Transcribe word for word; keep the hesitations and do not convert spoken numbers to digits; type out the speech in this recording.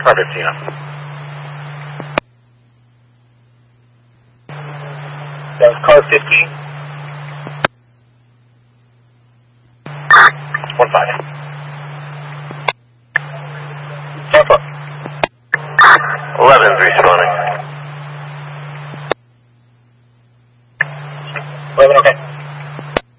Car fifteen up. That was car fifteen. One five. eleven three responding.